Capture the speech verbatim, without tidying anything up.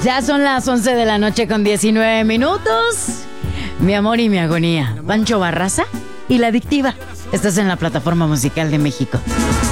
Ya son las once de la noche con diecinueve minutos. Mi amor y mi agonía. Pancho Barraza y La Adictiva. Estás en la plataforma musical de México.